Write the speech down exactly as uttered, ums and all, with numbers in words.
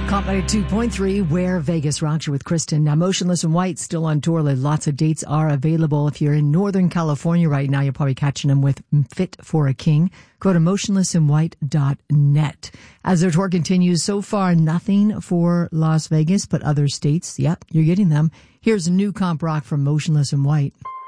Comp two point three, where Vegas rocks you with Kristen. Now, Motionless in White still on tour. Lots of dates are available. If you're in Northern California right now, you're probably catching them with Fit for a King. Go to motionless in white dot net. As their tour continues, so far nothing for Las Vegas, but other states, yep, you're getting them. Here's a new comp rock from Motionless in White.